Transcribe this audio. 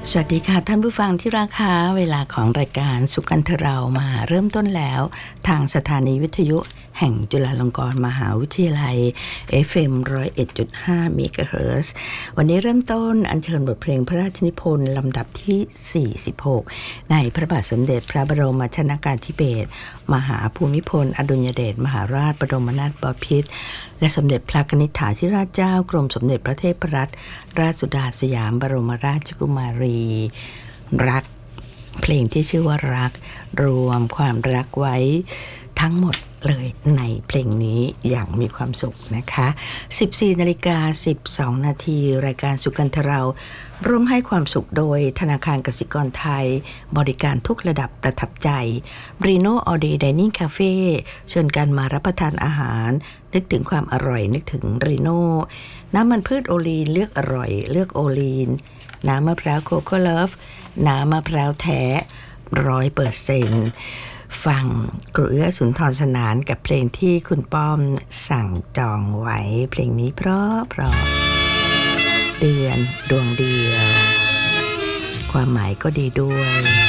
สวัสดีค่ะท่านผู้ฟังที่รักค่ะเวลาของรายการสุขกันเถอะเรามาเริ่มต้นแล้วทางสถานีวิทยุแห่งจุฬาลงกรณ์มหาวิทยาลัย FM 101.5 เมกะเฮิรตซ์วันนี้เริ่มต้นอัญเชิญบทเพลงพระราชนิพนธ์ลำดับที่ 46 ในพระบาทสมเด็จพระบรมชนกาธิเบศรมหาภูมิพลอดุลยเดชมหาราชบรมนาถบพิตรและสมเด็จพระนิธิถาธิราชเจ้ากรมสมเด็จพระเทพรัตนราชสุดาสยามบรมราชกุมารีรักเพลงที่ชื่อว่ารักรวมความรักไว้ทั้งหมดเลยในเพลงนี้อย่างมีความสุขนะคะ 14:12 นาทีรายการสุขกันเถอะเราร่วมให้ความสุขโดยธนาคารกสิกรไทยบริการทุกระดับประทับใจ Reno All Day Dining Cafe ชวนกันมารับประทานอาหารนึกถึงความอร่อยนึกถึง Reno น้ำมันพืชโอลีนเลือกอร่อยเลือกโอลีนน้ำมะพร้าวโคโค่เลิฟน้ำมะพร้าวแท้ 100%ฟังกรุเอื้อสุนทรสนานกับเพลงที่คุณป้อมสั่งจองไว้เพลงนี้เพราะเดือนดวงเดียวความหมายก็ดีด้วย